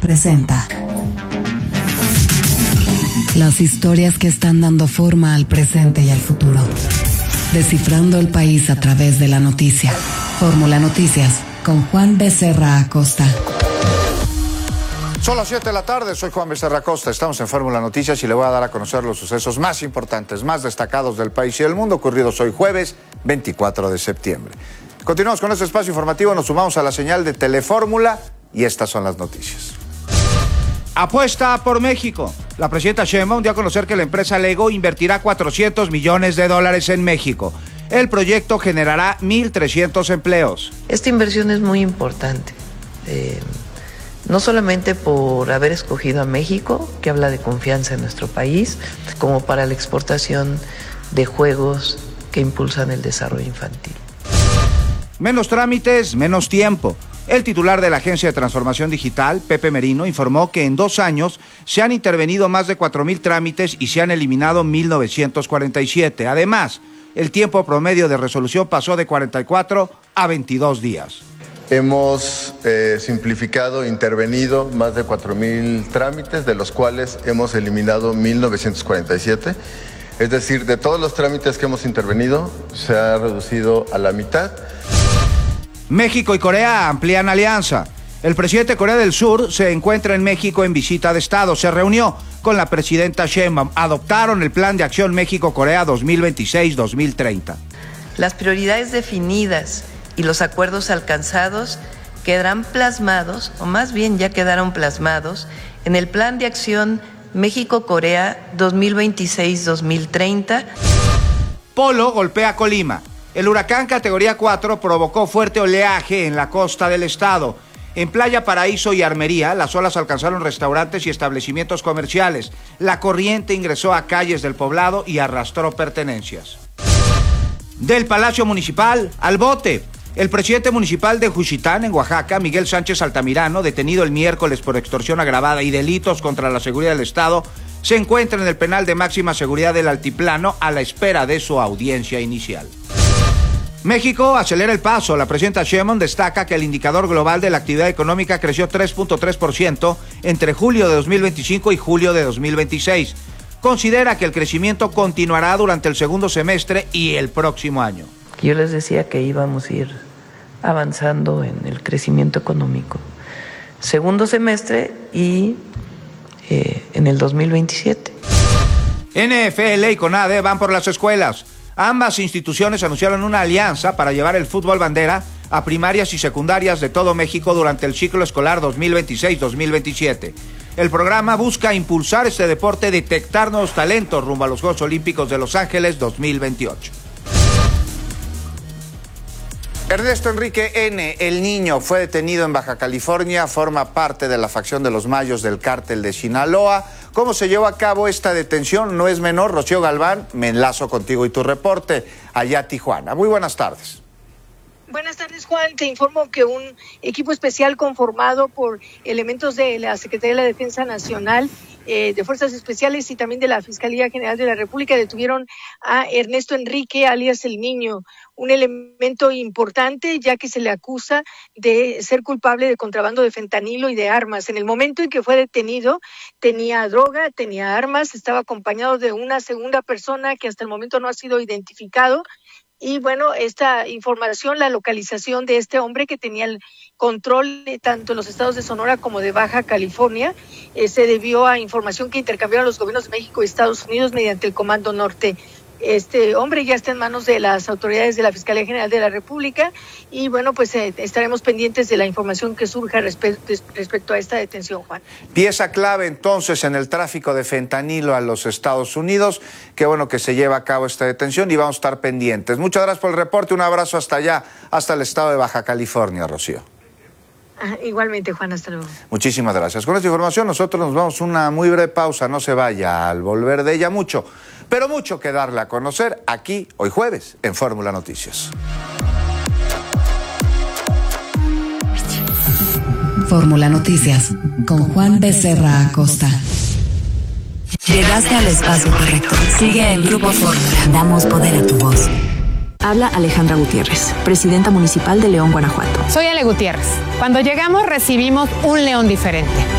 presenta las historias que están dando forma al presente y al futuro. Descifrando el país a través de la noticia. Fórmula Noticias, con Juan Becerra Acosta. Son las 7 de la tarde, soy Juan Becerra Acosta, estamos en Fórmula Noticias y le voy a dar a conocer los sucesos más importantes, más destacados del país y del mundo, ocurridos hoy jueves 24 de septiembre. Continuamos con este espacio informativo, nos sumamos a la señal de Telefórmula y estas son las noticias. Apuesta por México. La presidenta Sheinbaum dio a conocer que la empresa Lego invertirá $400 millones en México. El proyecto generará 1,300 empleos. Esta inversión es muy importante, no solamente por haber escogido a México, que habla de confianza en nuestro país, como para la exportación de juegos que impulsan el desarrollo infantil. Menos trámites, menos tiempo. El titular de la Agencia de Transformación Digital, Pepe Merino, informó que en 2 años se han intervenido más de 4,000 trámites y se han eliminado 1,947. Además, el tiempo promedio de resolución pasó de 44 a 22 días. Hemos simplificado, intervenido más de 4,000 trámites, de los cuales hemos eliminado 1,947. Es decir, de todos los trámites que hemos intervenido, se ha reducido a la mitad. México y Corea amplían alianza. El presidente de Corea del Sur se encuentra en México en visita de Estado. Se reunió con la presidenta Sheinbaum. Adoptaron el Plan de Acción México-Corea 2026-2030. Las prioridades definidas y los acuerdos alcanzados quedarán plasmados, o más bien ya quedaron plasmados, en el Plan de Acción México-Corea 2026-2030. Polo golpea Colima. El huracán categoría 4 provocó fuerte oleaje en la costa del estado. En Playa Paraíso y Armería, las olas alcanzaron restaurantes y establecimientos comerciales. La corriente ingresó a calles del poblado y arrastró pertenencias. Del Palacio Municipal al bote. El presidente municipal de Juchitán, en Oaxaca, Miguel Sánchez Altamirano, detenido el miércoles por extorsión agravada y delitos contra la seguridad del Estado, se encuentra en el penal de máxima seguridad del Altiplano a la espera de su audiencia inicial. México acelera el paso. La presidenta Sheinbaum destaca que el indicador global de la actividad económica creció 3.3% entre julio de 2025 y julio de 2026. Considera que el crecimiento continuará durante el segundo semestre y el próximo año. Yo les decía que íbamos a ir avanzando en el crecimiento económico. Segundo semestre y en el 2027. NFL y CONADE van por las escuelas. Ambas instituciones anunciaron una alianza para llevar el fútbol bandera a primarias y secundarias de todo México durante el ciclo escolar 2026-2027. El programa busca impulsar este deporte, detectar nuevos talentos rumbo a los Juegos Olímpicos de Los Ángeles 2028. Ernesto Enrique N., el niño, fue detenido en Baja California, forma parte de la facción de los Mayos del cártel de Sinaloa. ¿Cómo se llevó a cabo esta detención? No es menor. Rocío Galván, me enlazo contigo y tu reporte allá a Tijuana. Muy buenas tardes. Buenas tardes, Juan. Te informo que un equipo especial conformado por elementos de la Secretaría de la Defensa Nacional, de Fuerzas Especiales y también de la Fiscalía General de la República detuvieron a Ernesto Enrique, alias El Niño, un elemento importante ya que se le acusa de ser culpable de contrabando de fentanilo y de armas. En el momento en que fue detenido tenía droga, tenía armas, estaba acompañado de una segunda persona que hasta el momento no ha sido identificado. Y bueno, esta información, la localización de este hombre que tenía el control tanto en los estados de Sonora como de Baja California, se debió a información que intercambiaron los gobiernos de México y Estados Unidos mediante el Comando Norte. Este hombre ya está en manos de las autoridades de la Fiscalía General de la República y bueno, pues estaremos pendientes de la información que surja respecto a esta detención, Juan. Pieza clave entonces en el tráfico de fentanilo a los Estados Unidos. Qué bueno que se lleva a cabo esta detención y vamos a estar pendientes. Muchas gracias por el reporte, un abrazo hasta allá, hasta el estado de Baja California, Rocío. Igualmente, Juan, hasta luego. Muchísimas gracias. Con esta información nosotros nos vamos a una muy breve pausa, no se vaya, al volver de ella mucho, pero mucho que darle a conocer aquí, hoy jueves, en Fórmula Noticias. Fórmula Noticias, con Juan Becerra Acosta. Llegaste al espacio correcto. Sigue el Grupo Fórmula. Damos poder a tu voz. Habla Alejandra Gutiérrez, presidenta municipal de León, Guanajuato. Soy Ale Gutiérrez. Cuando llegamos recibimos un León diferente.